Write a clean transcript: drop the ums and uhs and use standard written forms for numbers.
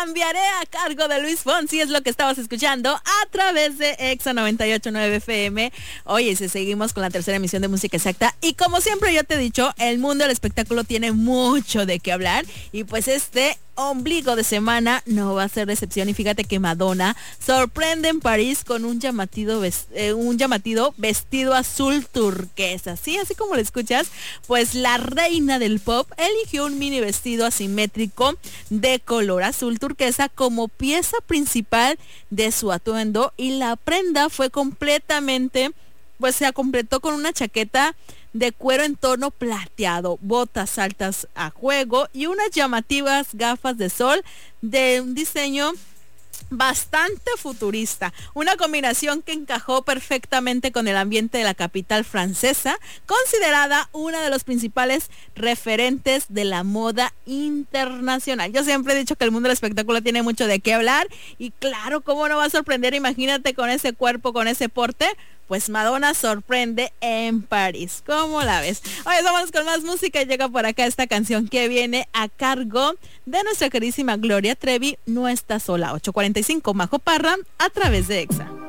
cambiaré a cargo de Luis Fonsi, es lo que estabas escuchando a través de Exa 98.9 FM. Oye, si seguimos con la tercera emisión de Música Exacta y como siempre yo te he dicho, el mundo del espectáculo tiene mucho de qué hablar y pues este ombligo de semana no va a ser excepción y fíjate que Madonna sorprende en París con un llamativo vestido azul turquesa, ¿sí? Así como lo escuchas, pues la reina del pop eligió un mini vestido asimétrico de color azul turquesa como pieza principal de su atuendo y la prenda fue completamente, pues se completó con una chaqueta de cuero en tono plateado, botas altas a juego y unas llamativas gafas de sol de un diseño bastante futurista, una combinación que encajó perfectamente con el ambiente de la capital francesa, considerada una de los principales referentes de la moda internacional. Yo siempre he dicho que el mundo del espectáculo tiene mucho de qué hablar y claro, cómo no va a sorprender, imagínate con ese cuerpo, con ese porte, pues Madonna sorprende en París. ¿Cómo la ves? Oye, vamos con más música y llega por acá esta canción que viene a cargo de nuestra queridísima Gloria Trevi, No Está Sola. 8:45, Majo Parra, a través de Exa.